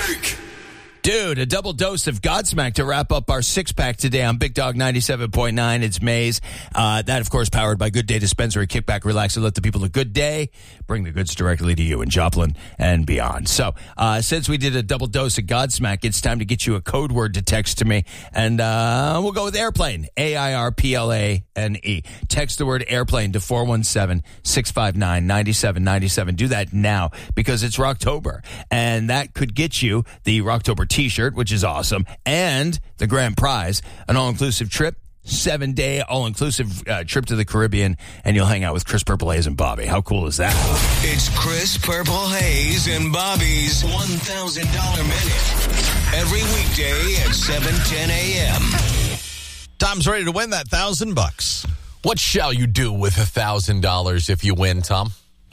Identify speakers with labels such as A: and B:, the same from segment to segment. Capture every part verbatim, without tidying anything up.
A: Break.
B: Dude, a double dose of Godsmack to wrap up our six-pack today on Big Dog ninety-seven point nine. It's Maze. Uh, that, of course, powered by Good Day Dispensary. Kick back, relax, and let the people of Good Day bring the goods directly to you in Joplin and beyond. So, uh, since we did a double dose of Godsmack, it's time to get you a code word to text to me. And uh, we'll go with airplane, A I R P L A N E. Text the word airplane to four one seven, six five nine, nine seven nine seven. Do that now because it's Rocktober. And that could get you the Rocktober T-shirt, which is awesome, and the grand prize, an all-inclusive trip, seven-day all-inclusive uh, trip to the Caribbean, and you'll hang out with Chris Purple Haze and Bobby. How cool is that?
A: It's Chris Purple Haze and Bobby's one thousand dollars Minute. Every weekday at seven ten a.m.
C: Tom's ready to win that thousand bucks.
D: What shall you do with a thousand dollars if you win, Tom?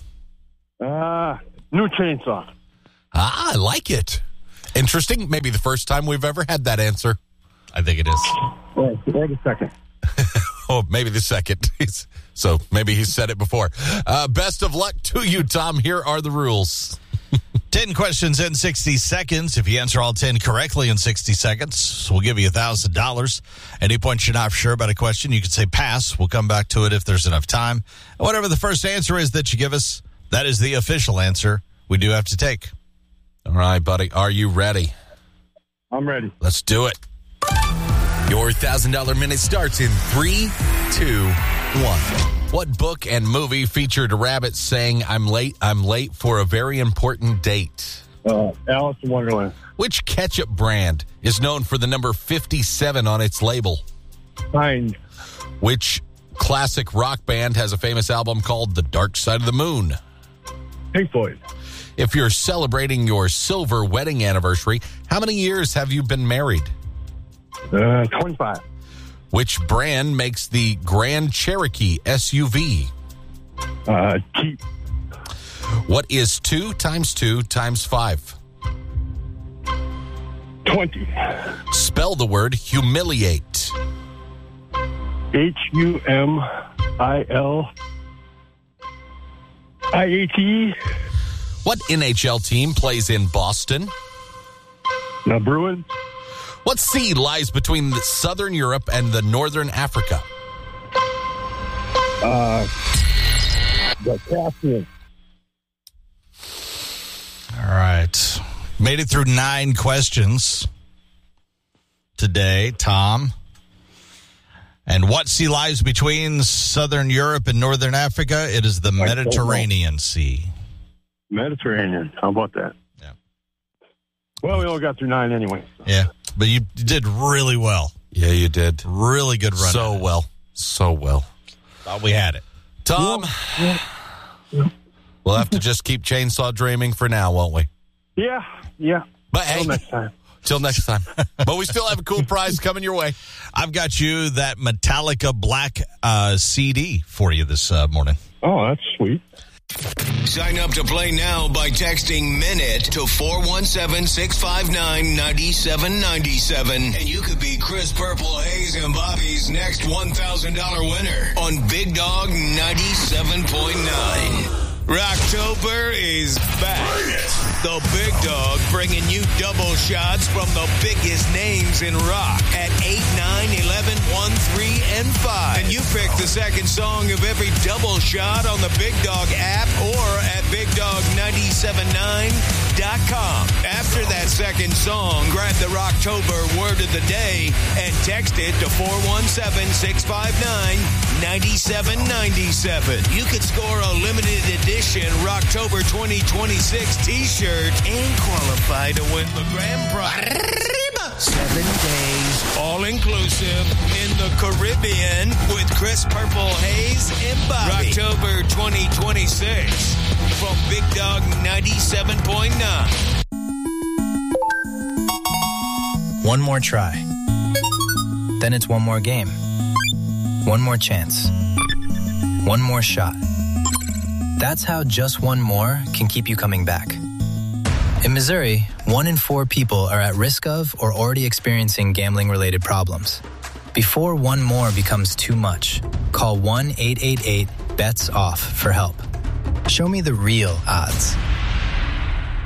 E: Uh, new chainsaw.
D: Ah, I like it. Interesting. Maybe the first time we've ever had that answer.
C: I think it is.
E: Wait, wait a second.
D: Oh, maybe the second. He's, so maybe he's said it before. Uh, best of luck to you, Tom. Here are the rules.
C: ten questions in sixty seconds. If you answer all ten correctly in sixty seconds, we'll give you one thousand dollars. Any point you're not sure about a question, you can say pass. We'll come back to it if there's enough time. Whatever the first answer is that you give us, that is the official answer we do have to take.
D: All right, buddy. Are you ready?
E: I'm ready.
D: Let's do it. Your one thousand dollars Minute starts in three, two, one. What book and movie featured a rabbit saying, I'm late, I'm late for a very important date?
E: Uh, Alice in Wonderland.
D: Which ketchup brand is known for the number fifty-seven on its label?
E: Fine.
D: Which classic rock band has a famous album called The Dark Side of the Moon?
E: Pink Floyd.
D: If you're celebrating your silver wedding anniversary, how many years have you been married?
E: Uh, twenty-five.
D: Which brand makes the Grand Cherokee S U V?
E: Uh, Jeep.
D: What is two times two times five?
E: twenty.
D: Spell the word humiliate.
E: H U M I L I A T.
D: What N H L team plays in Boston?
E: Now, Bruin.
D: What sea lies between the Southern Europe and the Northern Africa?
E: Uh, the Caspian.
C: All right. Made it through nine questions today, Tom. And what sea lies between Southern Europe and Northern Africa? It is the Mediterranean Sea.
E: Mediterranean. How about that?
C: Yeah.
E: Well, we only got through nine anyway.
C: Yeah, but you did really well.
D: Yeah, you did.
C: Really good run.
D: So well. So well.
C: Thought we had it.
D: Tom,
E: Yeah. Yeah.
D: we'll have to just keep chainsaw dreaming for now, won't we?
E: Yeah. Yeah.
D: But hey,
E: Till next time.
D: Till next time. But we still have a cool prize coming your way.
C: I've got you that Metallica Black uh, C D for you this uh, morning.
E: Oh, that's sweet.
A: Sign up to play now by texting MINUTE to four one seven, six five nine, nine seven nine seven. And you could be Chris Purple Haze and Bobby's next one thousand dollars winner on Big Dog ninety-seven point nine. Rocktober is back. The Big Dog bringing you double shots from the biggest names in rock at eight, nine, eleven, one, three, and five. And you pick the second song of every double shot on the Big Dog app or at big dog nine seven nine dot com. After that second song, grab the Rocktober word of the day and text it to four one seven, six five nine, nine seven nine seven. You could score a limited edition Rocktober twenty twenty-six t-shirt and qualify to win the grand prize. Seven days, all-inclusive, in the Caribbean with Chris Purple Haze and Bobby. Rocktober twenty twenty-six from Big Dog ninety-seven point nine.
F: One more try. Then it's one more game. One more chance. One more shot. That's how just one more can keep you coming back. In Missouri, one in four people are at risk of or already experiencing gambling-related problems. Before one more becomes too much, call one eight eight eight, bets off for help. Show me the real odds.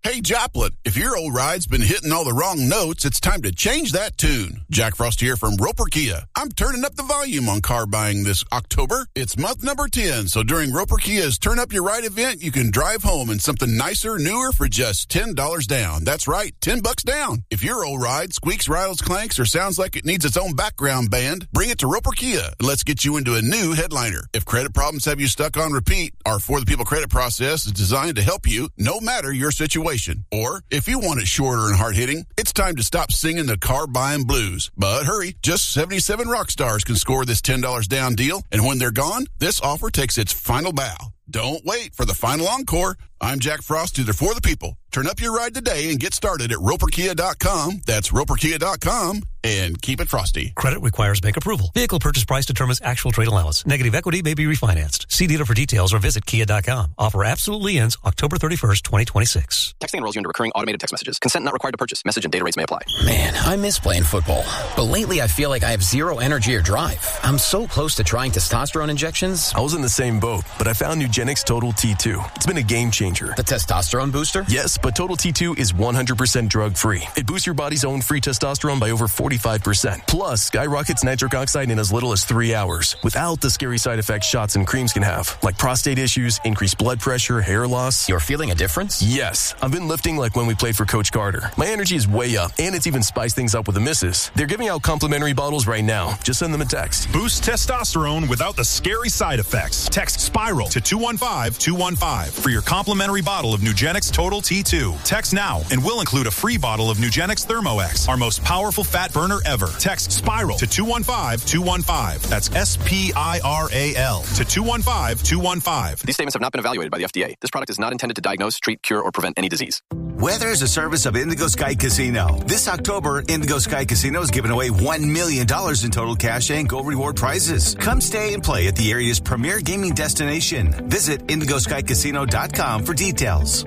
G: Hey, Joplin, if your old ride's been hitting all the wrong notes, it's time to change that tune. Jack Frost here from Roper Kia. I'm turning up the volume on car buying this October. It's month number ten, so during Roper Kia's Turn Up Your Ride event, you can drive home in something nicer, newer for just ten dollars down. That's right, ten bucks down. If your old ride squeaks, rattles, clanks, or sounds like it needs its own background band, bring it to Roper Kia and let's get you into a new headliner. If credit problems have you stuck on repeat, our For the People credit process is designed to help you no matter your situation. Or, if you want it shorter and hard-hitting, it's time to stop singing the car buying blues. But hurry, just seventy-seven rock stars can score this ten dollars down deal, and when they're gone, this offer takes its final bow. Don't wait for the final encore. I'm Jack Frost, either For the People. Turn up your ride today and get started at roper kia dot com. That's roper kia dot com, and keep it frosty.
H: Credit requires bank approval. Vehicle purchase price determines actual trade allowance. Negative equity may be refinanced. See dealer for details or visit kia dot com. Offer absolutely ends October thirty-first, twenty twenty-six.
I: Texting enrolls you into recurring automated text messages. Consent not required to purchase. Message and data rates may apply.
J: Man, I miss playing football. But lately I feel like I have zero energy or drive. I'm so close to trying testosterone injections.
K: I was in the same boat, but I found Nugenix Total T two. It's been a game changer.
J: The testosterone booster?
K: Yes, but Total T two is one hundred percent drug-free. It boosts your body's own free testosterone by over forty-five percent. Plus, skyrockets nitric oxide in as little as three hours, without the scary side effects shots and creams can have, like prostate issues, increased blood pressure, hair loss.
J: You're feeling a difference?
K: Yes. I've been lifting like when we played for Coach Carter. My energy is way up, and it's even spiced things up with the misses. They're giving out complimentary bottles right now. Just send them a text.
L: Boost testosterone without the scary side effects. Text SPIRAL to two one five two one five for your complimentary bottle of Nugenix Total T two. Text now, and we'll include a free bottle of Nugenix ThermoX, our most powerful fat burner ever. Text SPIRAL to two one five two one five. That's S P I R A L to two one five two one five.
I: These statements have not been evaluated by the F D A. This product is not intended to diagnose, treat, cure, or prevent any disease.
M: Weather is a service of Indigo Sky Casino. This October, Indigo Sky Casino is giving away one million dollars in total cash and gold reward prizes. Come stay and play at the area's premier gaming destination. Visit indigo sky casino dot com for details.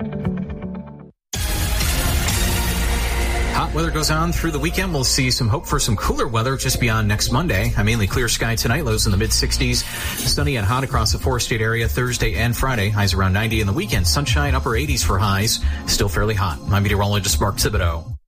N: Hot weather goes on through the weekend. We'll see some hope for some cooler weather just beyond next Monday. A mainly clear sky tonight, lows in the mid-sixties. Sunny and hot across the four-state area Thursday and Friday. Highs around ninety in the weekend. Sunshine, upper eighties for highs. Still fairly hot. I'm meteorologist Mark Thibodeau.